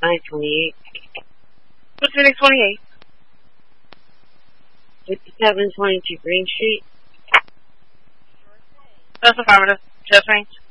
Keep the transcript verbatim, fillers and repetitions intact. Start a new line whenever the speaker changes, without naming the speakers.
nine twenty-eight.
What's Phoenix twenty-eight?
fifty-seven twenty-two Green Street.
That's affirmative. Just range.